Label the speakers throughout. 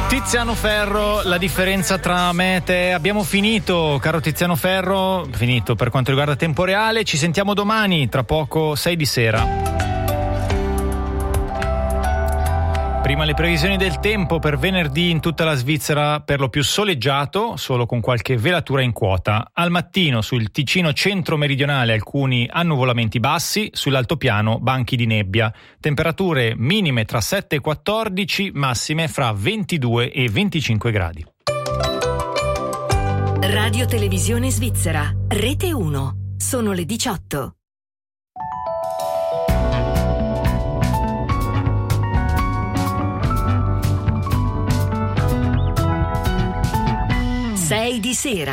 Speaker 1: Tiziano Ferro, la differenza tra me e te. Abbiamo finito, caro Tiziano Ferro, finito per quanto riguarda Tempo Reale. Ci sentiamo domani, tra poco 6 di sera. Prima le previsioni del tempo per venerdì in tutta la Svizzera, per lo più soleggiato, solo con qualche velatura in quota. Al mattino sul Ticino centro-meridionale alcuni annuvolamenti bassi, sull'altopiano banchi di nebbia. Temperature minime tra 7 e 14, massime fra 22 e 25 gradi.
Speaker 2: Radio Televisione Svizzera, Rete 1. Sono le 18. Sei di sera.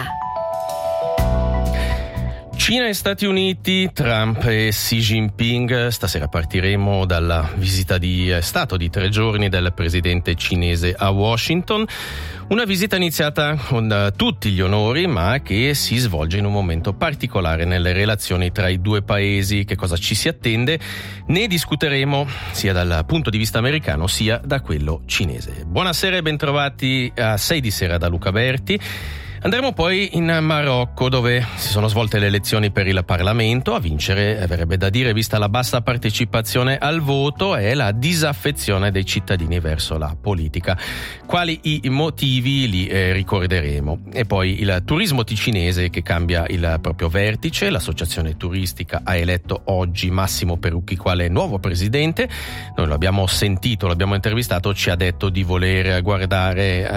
Speaker 3: Cina e Stati Uniti, Trump e Xi Jinping. Stasera partiremo dalla visita di Stato di 3 giorni del presidente cinese a Washington. Una visita iniziata con tutti gli onori, ma che si svolge in un momento particolare nelle relazioni tra i due paesi. Che cosa ci si attende? Ne discuteremo sia dal punto di vista americano sia da quello cinese. Buonasera e bentrovati a 6 di sera da Luca Berti. Andremo poi in Marocco, dove si sono svolte le elezioni per il Parlamento. A vincere, verrebbe da dire, vista la bassa partecipazione al voto, è la disaffezione dei cittadini verso la politica. Quali i motivi li ricorderemo. E poi il turismo ticinese che cambia il proprio vertice. L'associazione turistica ha eletto oggi Massimo Perucchi quale nuovo presidente. Noi lo abbiamo sentito, l'abbiamo intervistato, ci ha detto di voler guardare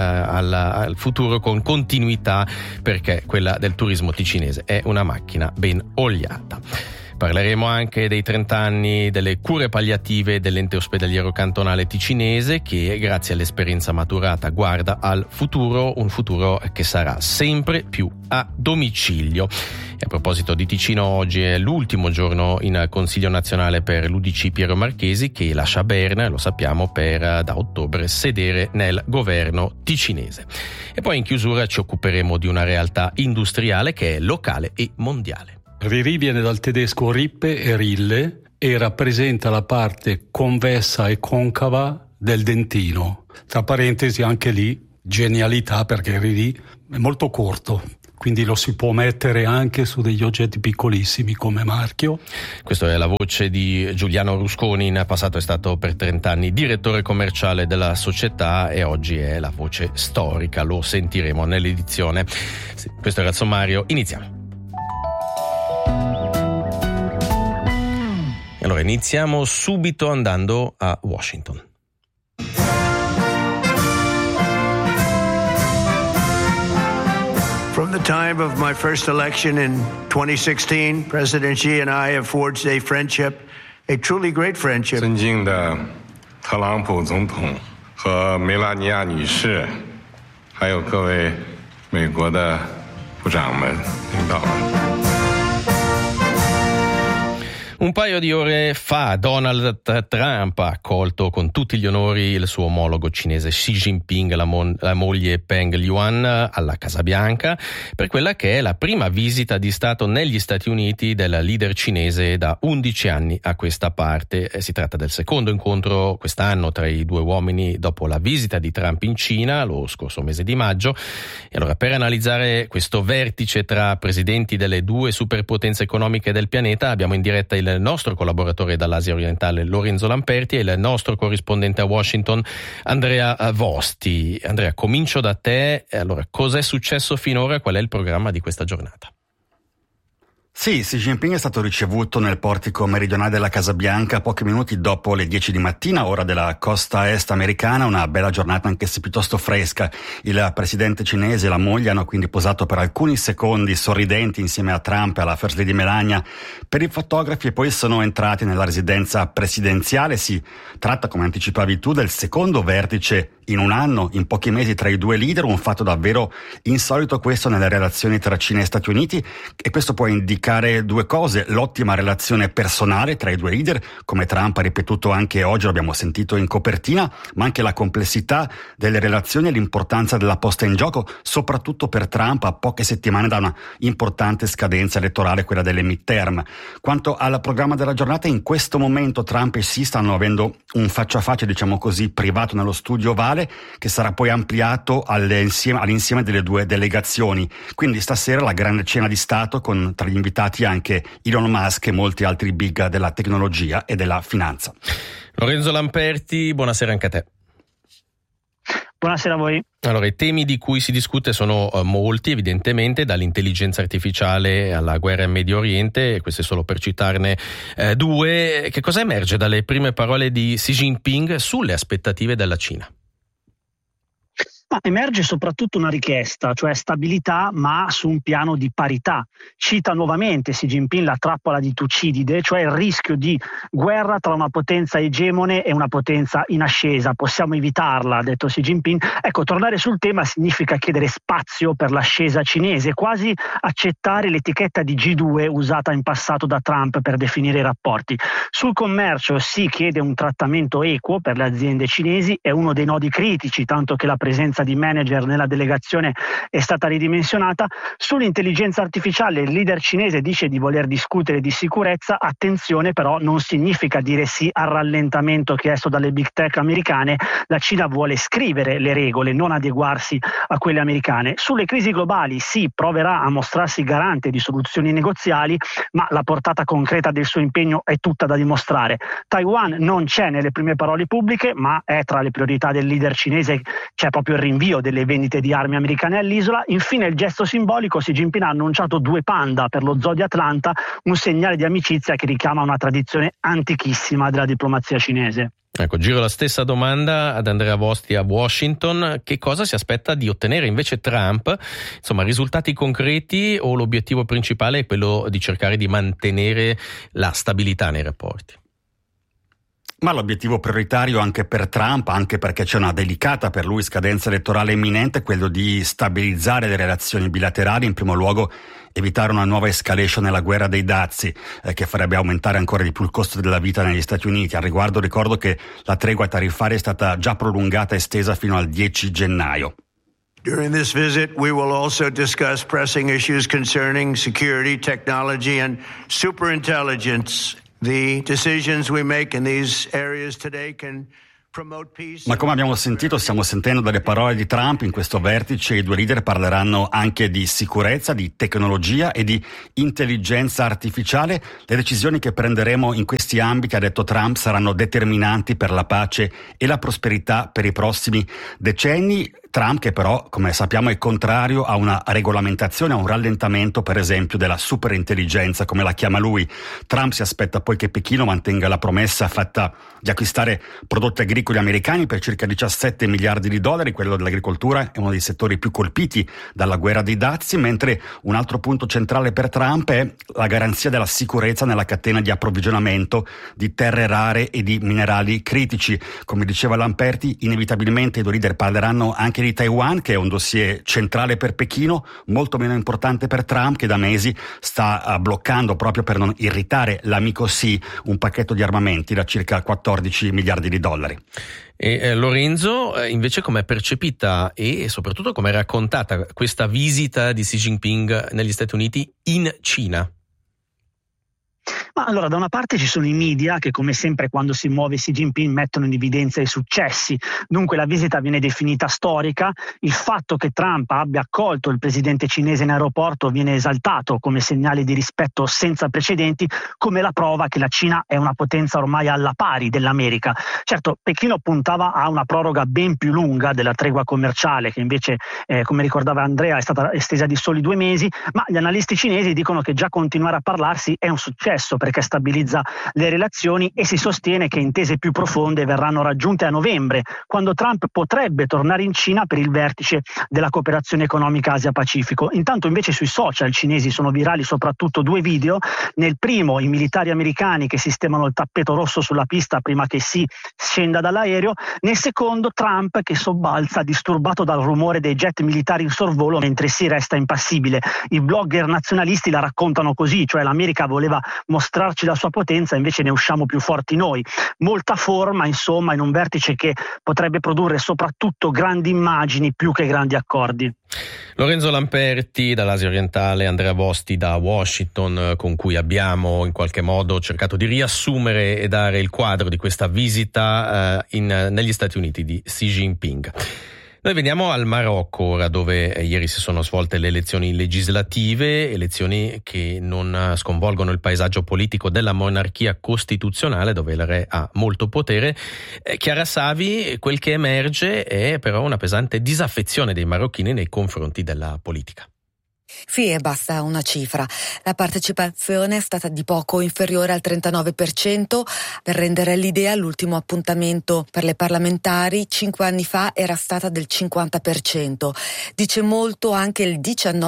Speaker 3: al futuro con continuità, perché quella del turismo ticinese è una macchina ben oliata. Parleremo anche dei 30 anni delle cure palliative dell'ente ospedaliero cantonale ticinese, che grazie all'esperienza maturata guarda al futuro, un futuro che sarà sempre più a domicilio. E a proposito di Ticino, oggi è l'ultimo giorno in Consiglio nazionale per l'UDC Piero Marchesi, che lascia Berna, lo sappiamo, per da ottobre sedere nel governo ticinese. E poi in chiusura ci occuperemo di una realtà industriale che è locale e mondiale.
Speaker 4: Riri viene dal tedesco rippe e rille e rappresenta la parte convessa e concava del dentino. Tra parentesi anche lì genialità, perché Riri è molto corto, quindi lo si può mettere anche su degli oggetti piccolissimi come marchio.
Speaker 3: Questa è la voce di Giuliano Rusconi, in passato è stato per 30 anni direttore commerciale della società e oggi è la voce storica, lo sentiremo nell'edizione. Sì, questo era il sommario, iniziamo. Allora, iniziamo subito andando a Washington.
Speaker 5: From the time of my first election in 2016, President Xi and I have forged a friendship, a truly great friendship.
Speaker 6: 尊敬的特朗普总统和梅拉尼亚女士，还有各位美国的部长们、领导们。
Speaker 3: Un paio di ore fa Donald Trump ha accolto con tutti gli onori il suo omologo cinese Xi Jinping, la moglie Peng Liyuan, alla Casa Bianca per quella che è la prima visita di Stato negli Stati Uniti del leader cinese da 11 anni a questa parte. Si tratta del secondo incontro quest'anno tra i due uomini dopo la visita di Trump in Cina lo scorso mese di maggio. E allora, per analizzare questo vertice tra presidenti delle due superpotenze economiche del pianeta, abbiamo in diretta il nostro collaboratore dall'Asia orientale Lorenzo Lamperti e il nostro corrispondente a Washington Andrea Vosti. Andrea, comincio da te. Allora, cos'è successo finora? Qual è il programma di questa giornata?
Speaker 7: Sì, Xi Jinping è stato ricevuto nel portico meridionale della Casa Bianca pochi minuti dopo le 10 di mattina, ora della costa est americana, una bella giornata anche se piuttosto fresca. Il presidente cinese e la moglie hanno quindi posato per alcuni secondi sorridenti insieme a Trump e alla First Lady Melania per i fotografi e poi sono entrati nella residenza presidenziale. Si tratta, come anticipavi tu, del secondo vertice in un anno, in pochi mesi, tra i due leader, un fatto davvero insolito questo nelle relazioni tra Cina e Stati Uniti, e questo può indicare due cose: l'ottima relazione personale tra i due leader, come Trump ha ripetuto anche oggi, lo abbiamo sentito in copertina, ma anche la complessità delle relazioni e l'importanza della posta in gioco, soprattutto per Trump a poche settimane da una importante scadenza elettorale, quella delle midterm. Quanto al programma della giornata, in questo momento Trump e Xi stanno avendo un faccia a faccia, diciamo così, privato nello studio Ovale. artificiale, che sarà poi ampliato all'insieme delle due delegazioni. Quindi stasera la grande cena di Stato con tra gli invitati anche Elon Musk e molti altri big della tecnologia e della finanza.
Speaker 3: Lorenzo Lamperti, buonasera anche a te.
Speaker 8: Buonasera a voi.
Speaker 3: Allora, i temi di cui si discute sono molti, evidentemente, dall'intelligenza artificiale alla guerra in Medio Oriente, queste solo per citarne due. Che cosa emerge dalle prime parole di Xi Jinping sulle aspettative della Cina?
Speaker 8: Ma emerge soprattutto una richiesta, cioè stabilità, ma su un piano di parità. Cita nuovamente Xi Jinping la trappola di Tucidide, cioè il rischio di guerra tra una potenza egemone e una potenza in ascesa. Possiamo evitarla, ha detto Xi Jinping. Ecco, tornare sul tema significa chiedere spazio per l'ascesa cinese, quasi accettare l'etichetta di G2 usata in passato da Trump per definire i rapporti. Sul commercio si chiede un trattamento equo per le aziende cinesi, è uno dei nodi critici, tanto che la presenza di manager nella delegazione è stata ridimensionata. Sull'intelligenza artificiale il leader cinese dice di voler discutere di sicurezza. Attenzione, però, non significa dire sì al rallentamento chiesto dalle big tech americane. La Cina vuole scrivere le regole, non adeguarsi a quelle americane. Sulle crisi globali sì, proverà a mostrarsi garante di soluzioni negoziali, ma la portata concreta del suo impegno è tutta da dimostrare. Taiwan non c'è nelle prime parole pubbliche, ma è tra le priorità del leader cinese. C'è proprio il rinvio delle vendite di armi americane all'isola. Infine il gesto simbolico: Xi Jinping ha annunciato 2 panda per lo zoo di Atlanta, un segnale di amicizia che richiama una tradizione antichissima della diplomazia cinese.
Speaker 3: Ecco, giro la stessa domanda ad Andrea Vosti a Washington. Che cosa si aspetta di ottenere invece Trump? Insomma, risultati concreti, o l'obiettivo principale è quello di cercare di mantenere la stabilità nei rapporti?
Speaker 7: Ma l'obiettivo prioritario anche per Trump, anche perché c'è una delicata per lui scadenza elettorale imminente, è quello di stabilizzare le relazioni bilaterali, in primo luogo evitare una nuova escalation nella guerra dei dazi, che farebbe aumentare ancora di più il costo della vita negli Stati Uniti. Al riguardo ricordo che la tregua tariffaria è stata già prolungata e estesa fino al 10 gennaio.
Speaker 5: During this visit, we will also discuss pressing issues concerning security, technology, and superintelligence. The decisions we make in these areas today can promote peace.
Speaker 7: Ma come abbiamo sentito, stiamo sentendo dalle parole di Trump in questo vertice, i due leader parleranno anche di sicurezza, di tecnologia e di intelligenza artificiale. Le decisioni che prenderemo in questi ambiti, ha detto Trump, saranno determinanti per la pace e la prosperità per i prossimi decenni. Trump, che però, come sappiamo, è contrario a una regolamentazione, a un rallentamento, per esempio, della superintelligenza, come la chiama lui. Trump si aspetta poi che Pechino mantenga la promessa fatta di acquistare prodotti agricoli americani per circa 17 miliardi di dollari. Quello dell'agricoltura è uno dei settori più colpiti dalla guerra dei dazi, mentre un altro punto centrale per Trump è la garanzia della sicurezza nella catena di approvvigionamento di terre rare e di minerali critici. Come diceva Lamperti, inevitabilmente i due leader parleranno anche di Taiwan, che è un dossier centrale per Pechino, molto meno importante per Trump, che da mesi sta bloccando, proprio per non irritare l'amico Xi, un pacchetto di armamenti da circa 14 miliardi di dollari.
Speaker 3: E Lorenzo, invece, com'è percepita e soprattutto com'è raccontata questa visita di Xi Jinping negli Stati Uniti in Cina?
Speaker 8: Ma allora, da una parte ci sono i media che, come sempre quando si muove Xi Jinping, mettono in evidenza i successi. Dunque la visita viene definita storica. Il fatto che Trump abbia accolto il presidente cinese in aeroporto viene esaltato come segnale di rispetto senza precedenti, come la prova che la Cina è una potenza ormai alla pari dell'America. Certo, Pechino puntava a una proroga ben più lunga della tregua commerciale, che invece, come ricordava Andrea, è stata estesa di soli 2 mesi, ma gli analisti cinesi dicono che già continuare a parlarsi è un successo, perché stabilizza le relazioni, e si sostiene che intese più profonde verranno raggiunte a novembre, quando Trump potrebbe tornare in Cina per il vertice della cooperazione economica Asia-Pacifico. Intanto invece sui social cinesi sono virali soprattutto 2 video. Nel primo i militari americani che sistemano il tappeto rosso sulla pista prima che si scenda dall'aereo, nel secondo Trump che sobbalza disturbato dal rumore dei jet militari in sorvolo mentre si resta impassibile. I blogger nazionalisti la raccontano così, cioè l'America voleva mostrare mostrarci la sua potenza, invece ne usciamo più forti noi. Molta forma, insomma, in un vertice che potrebbe produrre soprattutto grandi immagini più che grandi accordi.
Speaker 3: Lorenzo Lamperti dall'Asia orientale, Andrea Vosti da Washington, con cui abbiamo in qualche modo cercato di riassumere e dare il quadro di questa visita negli Stati Uniti di Xi Jinping. Noi veniamo al Marocco ora, dove ieri si sono svolte le elezioni legislative, elezioni che non sconvolgono il paesaggio politico della monarchia costituzionale, dove il re ha molto potere. Chiara Savi, quel che emerge è però una pesante disaffezione dei marocchini nei confronti della politica.
Speaker 9: Sì, e basta una cifra. La partecipazione è stata di poco inferiore al 39%. Per rendere l'idea, l'ultimo appuntamento per le parlamentari 5 anni fa era stata del 50%. Dice molto anche il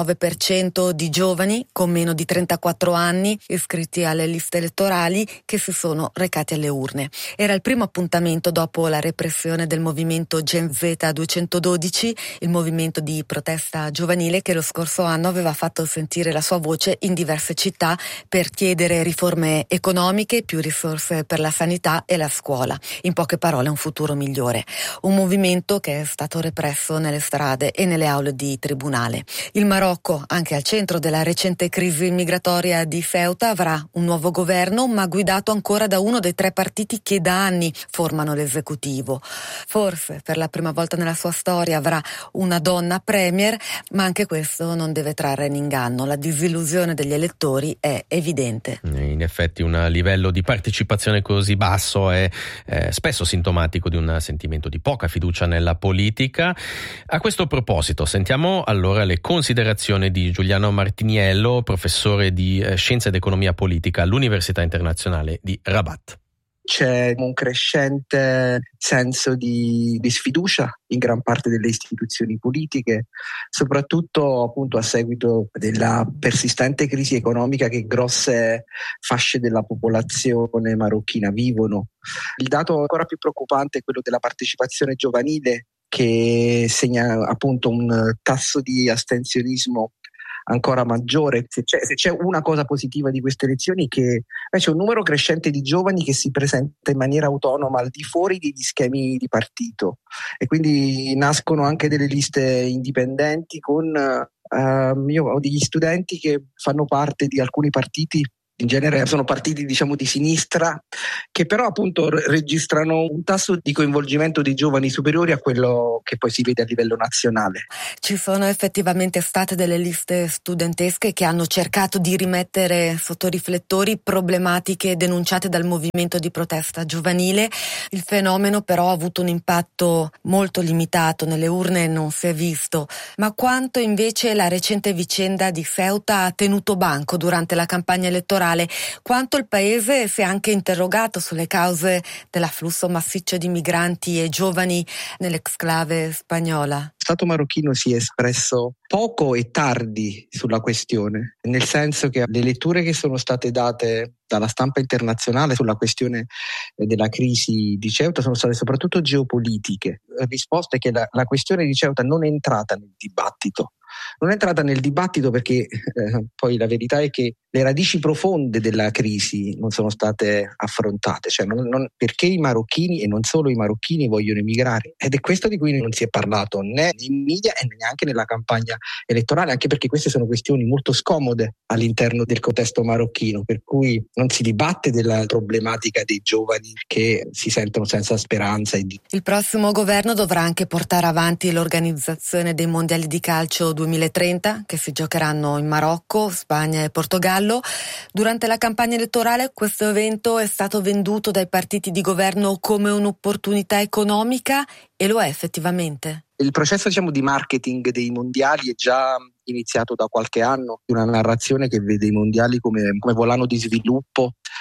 Speaker 9: 19% di giovani con meno di 34 anni iscritti alle liste elettorali che si sono recati alle urne. Era il primo appuntamento dopo la repressione del movimento Gen Z 212, il movimento di protesta giovanile che lo scorso anno aveva fatto sentire la sua voce in diverse città per chiedere riforme economiche, più risorse per la sanità e la scuola. In poche parole, un futuro migliore. Un movimento che è stato represso nelle strade e nelle aule di tribunale. Il Marocco, anche al centro della recente crisi migratoria di Ceuta, avrà un nuovo governo, ma guidato ancora da uno dei 3 partiti che da anni formano l'esecutivo. Forse per la prima volta nella sua storia avrà una donna premier, ma anche questo non deve trarre in inganno. La disillusione degli elettori è evidente.
Speaker 3: In effetti un livello di partecipazione così basso è spesso sintomatico di un sentimento di poca fiducia nella politica. A questo proposito sentiamo allora le considerazioni di Giuliano Martiniello, professore di Scienze ed Economia Politica all'Università Internazionale di Rabat.
Speaker 10: C'è un crescente senso di sfiducia in gran parte delle istituzioni politiche, soprattutto appunto a seguito della persistente crisi economica che grosse fasce della popolazione marocchina vivono. Il dato ancora più preoccupante è quello della partecipazione giovanile, che segna appunto un tasso di astensionismo ancora maggiore. Se c'è una cosa positiva di queste elezioni, che c'è un numero crescente di giovani che si presenta in maniera autonoma al di fuori degli schemi di partito, e quindi nascono anche delle liste indipendenti con io ho degli studenti che fanno parte di alcuni partiti. In genere sono partiti di sinistra, che però appunto registrano un tasso di coinvolgimento dei giovani superiori a quello che poi si vede a livello nazionale.
Speaker 9: Ci sono effettivamente state delle liste studentesche che hanno cercato di rimettere sotto riflettori problematiche denunciate dal movimento di protesta giovanile. Il fenomeno però ha avuto un impatto molto limitato, nelle urne non si è visto. Ma quanto invece la recente vicenda di Ceuta ha tenuto banco durante la campagna elettorale? Quanto il paese si è anche interrogato sulle cause dell'afflusso massiccio di migranti e giovani nell'exclave spagnola?
Speaker 10: Lo Stato marocchino si è espresso poco e tardi sulla questione, nel senso che le letture che sono state date dalla stampa internazionale sulla questione della crisi di Ceuta sono state soprattutto geopolitiche. La risposta è che la questione di Ceuta non è entrata nel dibattito. Non è entrata nel dibattito perché poi la verità è che le radici profonde della crisi non sono state affrontate, perché i marocchini e non solo i marocchini vogliono emigrare, ed è questo di cui non si è parlato né nei media e neanche nella campagna elettorale, anche perché queste sono questioni molto scomode all'interno del contesto marocchino, per cui non si dibatte della problematica dei giovani che si sentono senza speranza.
Speaker 9: Il prossimo governo dovrà anche portare avanti l'organizzazione dei mondiali di calcio 2030 che si giocheranno in Marocco, Spagna e Portogallo. Durante la campagna elettorale questo evento è stato venduto dai partiti di governo come un'opportunità economica, e lo è effettivamente.
Speaker 10: Il processo di marketing dei mondiali è già iniziato da qualche anno, una narrazione che vede i mondiali come volano di sviluppo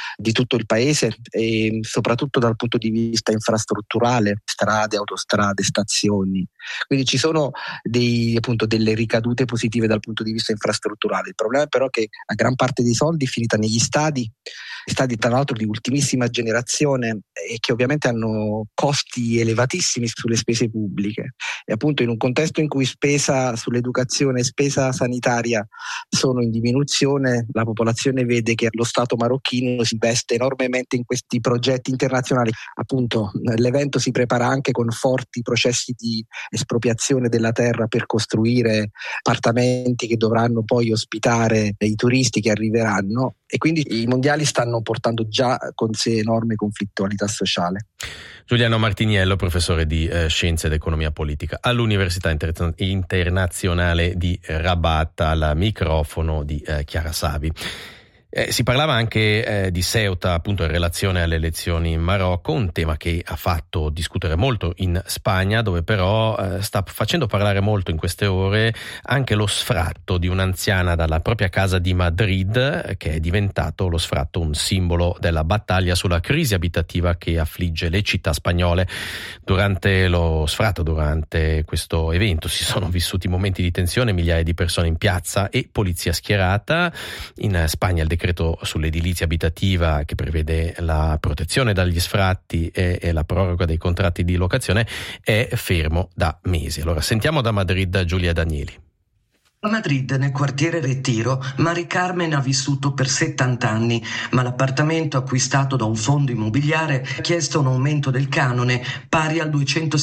Speaker 10: di tutto il paese e soprattutto dal punto di vista infrastrutturale, strade, autostrade, stazioni. Quindi ci sono delle ricadute positive dal punto di vista infrastrutturale. Il problema è però che a gran parte dei soldi è finita negli stadi tra l'altro di ultimissima generazione e che ovviamente hanno costi elevatissimi sulle spese pubbliche, e appunto in un contesto in cui spesa sull'educazione e spesa sanitaria sono in diminuzione, la popolazione vede che lo Stato marocchino si investe enormemente in questi progetti internazionali. Appunto l'evento si prepara anche con forti processi di espropriazione della terra per costruire appartamenti che dovranno poi ospitare i turisti che arriveranno, e quindi i mondiali stanno portando già con sé enorme conflittualità sociale.
Speaker 3: Giuliano Martiniello, professore di Scienze ed Economia Politica all'Università Internazionale di Rabat, al microfono di Chiara Savi. Si parlava anche di Ceuta, appunto in relazione alle elezioni in Marocco, un tema che ha fatto discutere molto in Spagna, dove però sta facendo parlare molto in queste ore anche lo sfratto di un'anziana dalla propria casa di Madrid, che è diventato lo sfratto un simbolo della battaglia sulla crisi abitativa che affligge le città spagnole. Durante questo evento si sono vissuti momenti di tensione, migliaia di persone in piazza e polizia schierata. In Spagna il decreto sull'edilizia abitativa, che prevede la protezione dagli sfratti e la proroga dei contratti di locazione, è fermo da mesi. Allora sentiamo da Madrid Giulia Danieli.
Speaker 11: A Madrid, nel quartiere Retiro, Mari Carmen ha vissuto per 70 anni, ma l'appartamento acquistato da un fondo immobiliare ha chiesto un aumento del canone pari al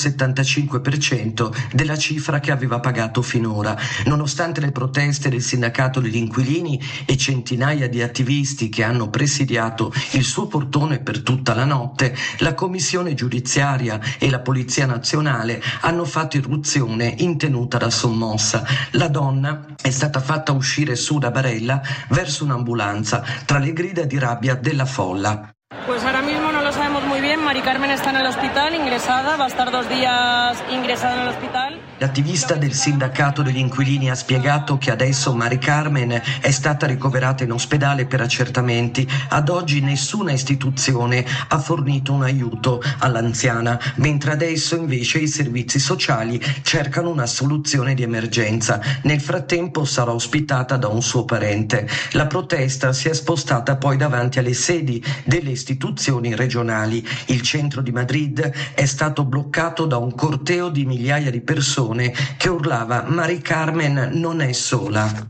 Speaker 11: 275% della cifra che aveva pagato finora. Nonostante le proteste del sindacato degli inquilini e centinaia di attivisti che hanno presidiato il suo portone per tutta la notte, la commissione giudiziaria e la Polizia Nazionale hanno fatto irruzione in tenuta da sommossa. La donna è stata fatta uscire su da Barella verso un'ambulanza tra le grida di rabbia della folla.
Speaker 12: Pues ahora mismo no lo sabemos muy bien. Mari Carmen está en el hospital ingresada, va a estar 2 días ingresada en el hospital.
Speaker 11: L'attivista del sindacato degli inquilini ha spiegato che adesso Mari Carmen è stata ricoverata in ospedale per accertamenti. Ad oggi nessuna istituzione ha fornito un aiuto all'anziana, mentre adesso invece i servizi sociali cercano una soluzione di emergenza. Nel frattempo sarà ospitata da un suo parente. La protesta si è spostata poi davanti alle sedi delle istituzioni regionali. Il centro di Madrid è stato bloccato da un corteo di migliaia di persone che urlava Mari Carmen non è sola.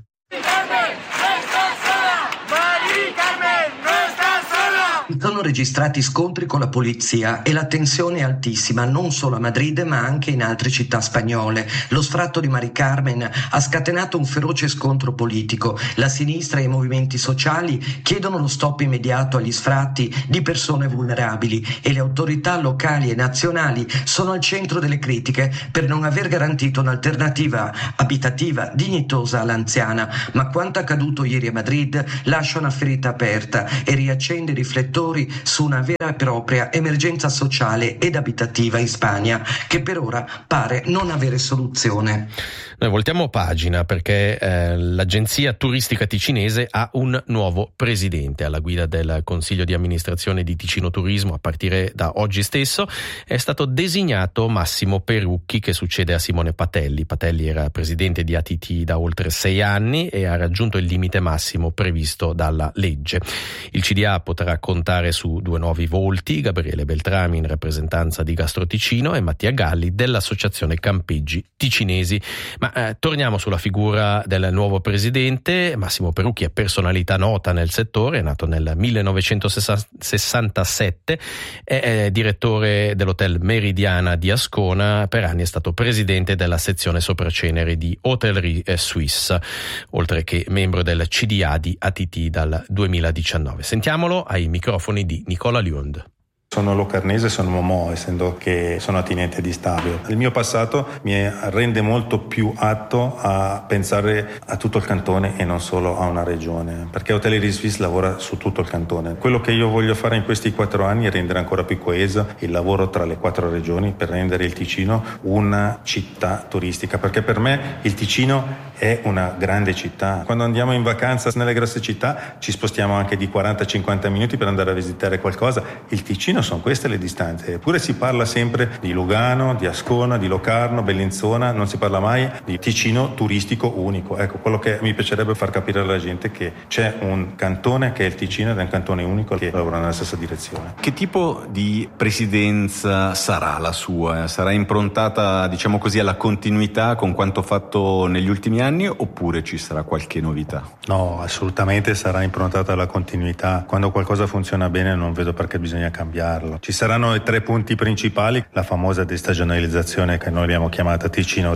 Speaker 11: Sono registrati scontri con la polizia e la tensione è altissima non solo a Madrid ma anche in altre città spagnole. Lo sfratto di Mari Carmen ha scatenato un feroce scontro politico. La sinistra e i movimenti sociali chiedono lo stop immediato agli sfratti di persone vulnerabili e le autorità locali e nazionali sono al centro delle critiche per non aver garantito un'alternativa abitativa dignitosa all'anziana. Ma quanto accaduto ieri a Madrid lascia una ferita aperta e riaccende i riflettori su una vera e propria emergenza sociale ed abitativa in Spagna, che per ora pare non avere soluzione.
Speaker 3: Noi voltiamo pagina perché l'agenzia turistica ticinese ha un nuovo presidente. Alla guida del Consiglio di amministrazione di Ticino Turismo, a partire da oggi stesso, è stato designato Massimo Perucchi, che succede a Simone Patelli. Patelli era presidente di ATT da oltre 6 anni e ha raggiunto il limite massimo previsto dalla legge. Il CDA potrà contare su 2 nuovi volti, Gabriele Beltrami in rappresentanza di Gastro Ticino e Mattia Galli dell'Associazione Campeggi Ticinesi. Ma torniamo sulla figura del nuovo presidente. Massimo Perucchi è personalità nota nel settore, è nato nel 1967, è direttore dell'Hotel Meridiana di Ascona, per anni è stato presidente della sezione Sopraceneri di Hotellerie Suisse, oltre che membro del CDA di ATT dal 2019. Sentiamolo ai microfoni di Nicola Liund.
Speaker 13: Sono locarnese, sono Momò, essendo che sono attinente di Stabio. Il mio passato mi rende molto più atto a pensare a tutto il cantone e non solo a una regione, perché Hotellerie Suisse lavora su tutto il cantone. Quello che io voglio fare in questi 4 anni è rendere ancora più coeso il lavoro tra le 4 regioni per rendere il Ticino una città turistica, perché per me il Ticino è una grande città. Quando andiamo in vacanza nelle grosse città ci spostiamo anche di 40-50 minuti per andare a visitare qualcosa. Il Ticino sono queste le distanze, eppure si parla sempre di Lugano, di Ascona, di Locarno, Bellinzona, non si parla mai di Ticino turistico unico. Ecco, quello che mi piacerebbe far capire alla gente è che c'è un cantone che è il Ticino ed è un cantone unico che lavora nella stessa direzione.
Speaker 14: Che tipo di presidenza sarà la sua? Sarà improntata, diciamo così, alla continuità con quanto fatto negli ultimi anni oppure ci sarà qualche novità?
Speaker 13: No, assolutamente sarà improntata alla continuità. Quando qualcosa funziona bene non vedo perché bisogna cambiarlo. Ci saranno i 3 punti principali, la famosa destagionalizzazione che noi abbiamo chiamata Ticino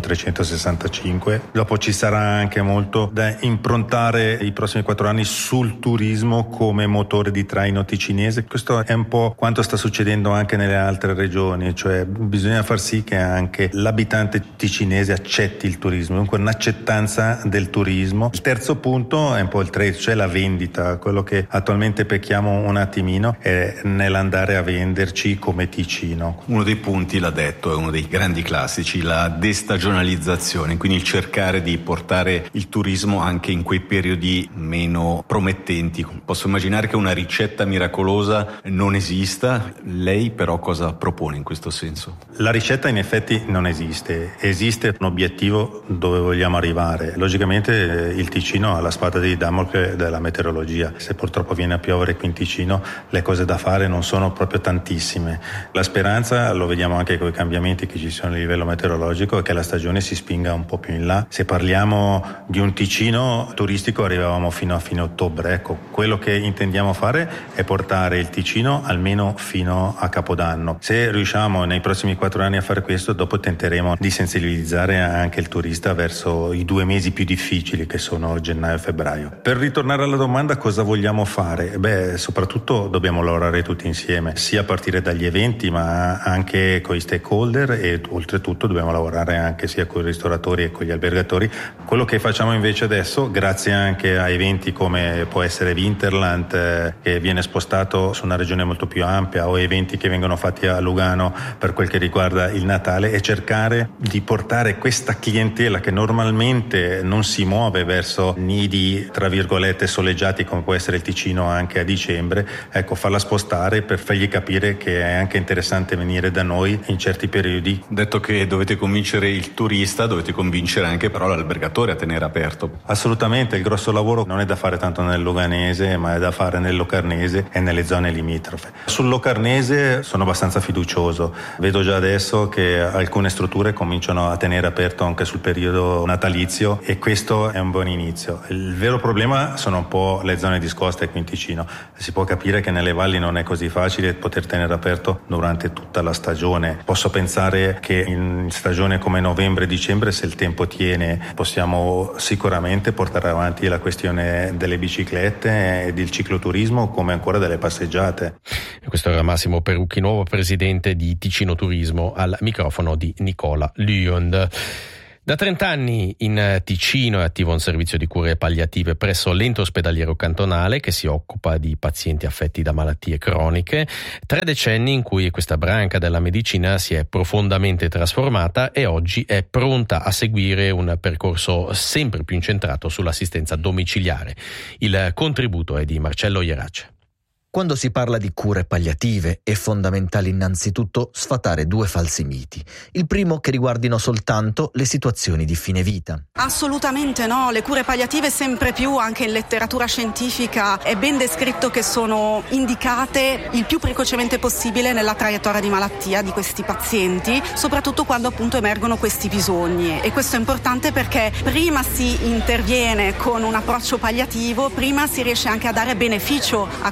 Speaker 13: 365. Dopo ci sarà anche molto da improntare i prossimi 4 anni sul turismo come motore di traino ticinese. Questo è un po' quanto sta succedendo anche nelle altre regioni, cioè bisogna far sì che anche l'abitante ticinese accetti il turismo, dunque un'accettanza del turismo. Il terzo punto è un po' il trade, cioè la vendita. Quello che attualmente pecchiamo un attimino è nell'andare a venderci come Ticino.
Speaker 14: Uno dei punti, l'ha detto, è uno dei grandi classici, la destagionalizzazione, quindi il cercare di portare il turismo anche in quei periodi meno promettenti. Posso immaginare che una ricetta miracolosa non esista, lei però cosa propone in questo senso?
Speaker 13: La ricetta in effetti non esiste, esiste un obiettivo dove vogliamo arrivare. Logicamente il Ticino ha la spada di Damocle della meteorologia, se purtroppo viene a piovere qui in Ticino le cose da fare non sono proprio tantissime. La speranza, lo vediamo anche con i cambiamenti che ci sono a livello meteorologico, è che la stagione si spinga un po' più in là. Se parliamo di un Ticino turistico arrivavamo fino a fine ottobre. Ecco, quello che intendiamo fare è portare il Ticino almeno fino a Capodanno. Se riusciamo nei prossimi 4 anni a fare questo, dopo tenteremo di sensibilizzare anche il turista verso i 2 mesi più difficili che sono gennaio e febbraio. Per ritornare alla domanda, cosa vogliamo fare? Soprattutto dobbiamo lavorare tutti insieme, sia a partire dagli eventi ma anche con i stakeholder, e oltretutto dobbiamo lavorare anche sia con i ristoratori e con gli albergatori. Quello che facciamo invece adesso, grazie anche a eventi come può essere Winterland che viene spostato su una regione molto più ampia, o eventi che vengono fatti a Lugano per quel che riguarda il Natale, è cercare di portare questa clientela che normalmente non si muove verso nidi tra virgolette soleggiati come può essere il Ticino anche a dicembre, ecco, farla spostare per fargli capire che è anche interessante venire da noi in certi periodi.
Speaker 14: Detto che dovete convincere il turista, dovete convincere anche però l'albergatore a tenere aperto.
Speaker 13: Assolutamente, il grosso lavoro non è da fare tanto nel Luganese ma è da fare nel Locarnese e nelle zone limitrofe. Sul Locarnese sono abbastanza fiducioso, vedo già adesso che alcune strutture cominciano a tenere aperto anche sul periodo natalizio e questo è un buon inizio. Il vero problema sono un po' le zone discoste qui in Ticino. Si può capire che nelle valli non è così facile poter tenere aperto durante tutta la stagione. Posso pensare che in stagione come novembre-dicembre, se il tempo tiene, possiamo sicuramente portare avanti la questione delle biciclette e del cicloturismo come ancora delle passeggiate.
Speaker 3: E questo era Massimo Perucchi, nuovo presidente di Ticino Turismo, al microfono di Nicola Lüond. Da 30 anni in Ticino è attivo un servizio di cure palliative presso l'ente ospedaliero cantonale che si occupa di pazienti affetti da malattie croniche. 3 decenni in cui questa branca della medicina si è profondamente trasformata e oggi è pronta a seguire un percorso sempre più incentrato sull'assistenza domiciliare. Il contributo è di Marcello Ierace.
Speaker 15: Quando si parla di cure palliative è fondamentale innanzitutto sfatare 2 falsi miti. Il primo che riguardino soltanto le situazioni di fine vita.
Speaker 16: Assolutamente no, le cure palliative sempre più anche in letteratura scientifica è ben descritto che sono indicate il più precocemente possibile nella traiettoria di malattia di questi pazienti, soprattutto quando appunto emergono questi bisogni, e questo è importante perché prima si interviene con un approccio palliativo, prima si riesce anche a dare beneficio a questi pazienti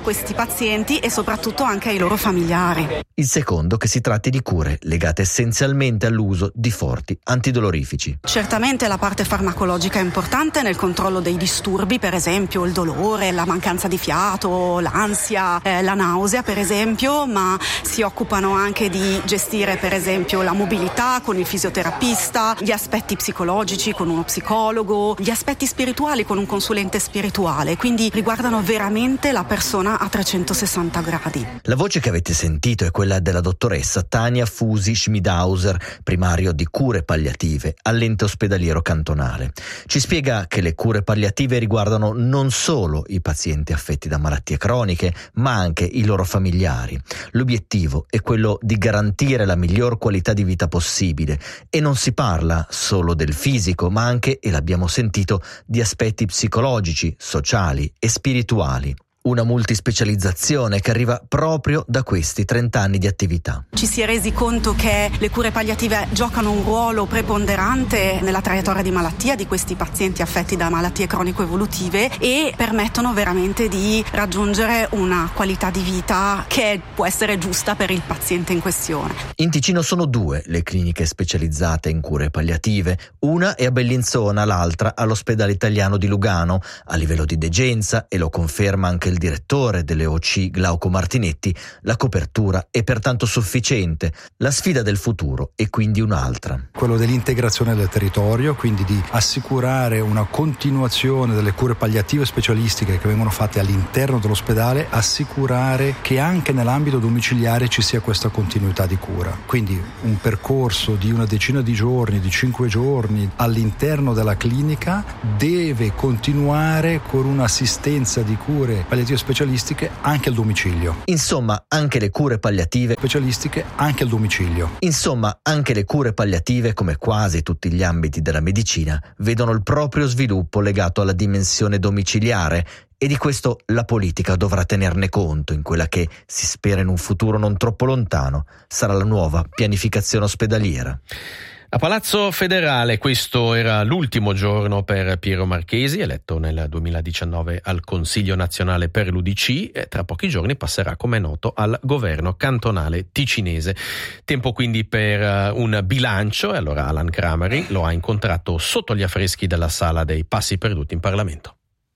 Speaker 16: pazienti e soprattutto anche ai loro familiari.
Speaker 15: Il secondo, che si tratti di cure legate essenzialmente all'uso di forti antidolorifici.
Speaker 16: Certamente la parte farmacologica è importante nel controllo dei disturbi, per esempio il dolore, la mancanza di fiato, l'ansia, la nausea per esempio, ma si occupano anche di gestire per esempio la mobilità con il fisioterapista, gli aspetti psicologici con uno psicologo, gli aspetti spirituali con un consulente spirituale, quindi riguardano veramente la persona a 360 gradi.
Speaker 15: La voce che avete sentito è quella della dottoressa Tania Fusi Schmidhauser, primario di cure palliative all'ente ospedaliero cantonale. Ci spiega che le cure palliative riguardano non solo i pazienti affetti da malattie croniche, ma anche i loro familiari. L'obiettivo è quello di garantire la miglior qualità di vita possibile e non si parla solo del fisico, ma anche, e l'abbiamo sentito, di aspetti psicologici, sociali e spirituali. Una multispecializzazione che arriva proprio da questi 30 anni di attività.
Speaker 16: Ci si è resi conto che le cure palliative giocano un ruolo preponderante nella traiettoria di malattia di questi pazienti affetti da malattie cronico-evolutive e permettono veramente di raggiungere una qualità di vita che può essere giusta per il paziente in questione.
Speaker 15: In Ticino sono 2 le cliniche specializzate in cure palliative, una è a Bellinzona, l'altra all'ospedale italiano di Lugano. A livello di degenza, e lo conferma anche il direttore delle OC Glauco Martinetti, la copertura è pertanto sufficiente. La sfida del futuro è quindi un'altra.
Speaker 17: Quello dell'integrazione del territorio, quindi di assicurare una continuazione delle cure palliative specialistiche che vengono fatte all'interno dell'ospedale, assicurare che anche nell'ambito domiciliare ci sia questa continuità di cura. Quindi un percorso di una decina di giorni, di 5 giorni all'interno della clinica deve continuare con un'assistenza di cure palliative specialistiche anche al domicilio.
Speaker 15: Insomma, anche le cure palliative
Speaker 17: specialistiche anche al domicilio.
Speaker 15: Insomma, anche le cure palliative, come quasi tutti gli ambiti della medicina, vedono il proprio sviluppo legato alla dimensione domiciliare, e di questo la politica dovrà tenerne conto in quella che, si spera in un futuro non troppo lontano, sarà la nuova pianificazione ospedaliera.
Speaker 3: A Palazzo Federale questo era l'ultimo giorno per Piero Marchesi, eletto nel 2019 al Consiglio Nazionale per l'UDC, e tra pochi giorni passerà, come è noto, al governo cantonale ticinese. Tempo quindi per un bilancio, e allora Alan Crameri lo ha incontrato sotto gli affreschi della Sala dei Passi Perduti in Parlamento.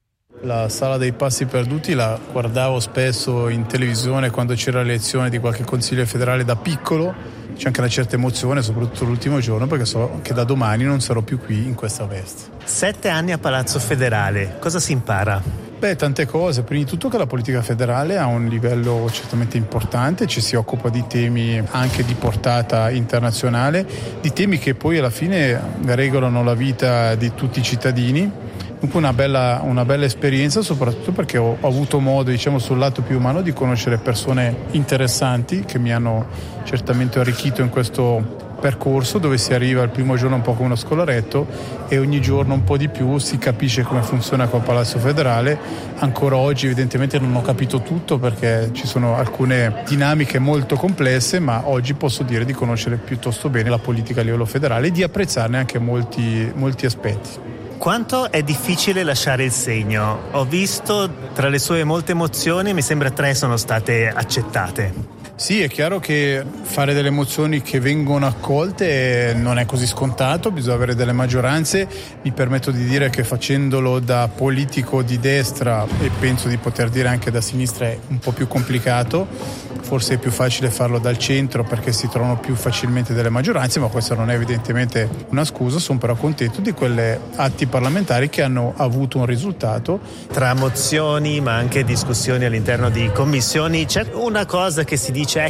Speaker 18: La Sala dei Passi Perduti la guardavo spesso in televisione quando c'era l'elezione di qualche consiglio federale da piccolo. C'è anche una certa emozione, soprattutto l'ultimo giorno, perché so che da domani non sarò più qui in questa veste.
Speaker 19: 7 anni a Palazzo Federale, cosa si impara?
Speaker 18: Beh, tante cose. Prima di tutto che la politica federale ha un livello certamente importante, ci si occupa di temi anche di portata internazionale, di temi che poi alla fine regolano la vita di tutti i cittadini. Dunque una bella esperienza, soprattutto perché ho avuto modo, diciamo, sul lato più umano di conoscere persone interessanti che mi hanno certamente arricchito in questo percorso, dove si arriva il primo giorno un po' come uno scolaretto e ogni giorno un po' di più si capisce come funziona col Palazzo Federale. Ancora oggi evidentemente non ho capito tutto perché ci sono alcune dinamiche molto complesse, ma oggi posso dire di conoscere piuttosto bene la politica a livello federale e di apprezzarne anche molti aspetti.
Speaker 19: Quanto è difficile lasciare il segno? Ho visto tra le sue molte emozioni, mi sembra 3 sono state accettate.
Speaker 18: Sì, è chiaro che fare delle mozioni che vengono accolte non è così scontato, bisogna avere delle maggioranze. Mi permetto di dire che facendolo da politico di destra, e penso di poter dire anche da sinistra, è un po' più complicato. Forse è più facile farlo dal centro perché si trovano più facilmente delle maggioranze, ma questa non è evidentemente una scusa. Sono però contento di quelle atti parlamentari che hanno avuto un risultato.
Speaker 19: Tra mozioni ma anche discussioni all'interno di commissioni c'è una cosa che si dice